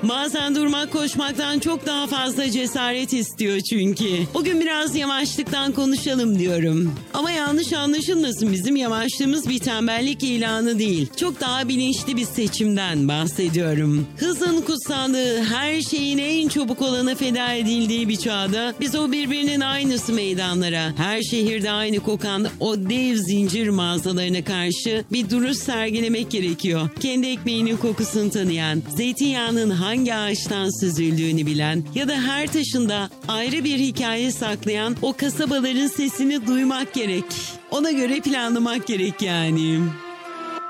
Bazen durmak koşmaktan çok daha fazla cesaret istiyor çünkü. Bugün biraz yavaşlıktan konuşalım diyorum. Ama yanlış anlaşılmasın, bizim yavaşlığımız bir tembellik ilanı değil. Çok daha bilinçli bir seçimden bahsediyorum. Hızın kutsandığı, her şeyin en çabuk olana feda edildiği bir çağda biz o birbirinin aynısı meydanlara, her şehirde aynı kokan o dev zincir mağazalarına karşı bir duruş sergilemek gerekiyor. Kendi ekmeğinin kokusunu tanıyan, zeytinyağının hangi ağaçtan süzüldüğünü bilen ya da her taşında ayrı bir hikaye saklayan o kasabaların sesini duymak gerek. Ona göre planlamak gerek yani.